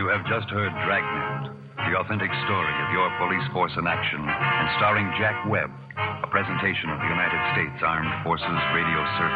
You have just heard Dragnet, the authentic story of your police force in action, and starring Jack Webb, a presentation of the United States Armed Forces Radio Service.